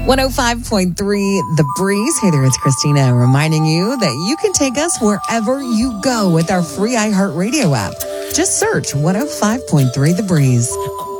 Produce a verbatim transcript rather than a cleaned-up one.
one oh five point three The Breeze. Hey there, it's Christina reminding you that you can take us wherever you go with our free iHeartRadio app. Just search one oh five point three The Breeze.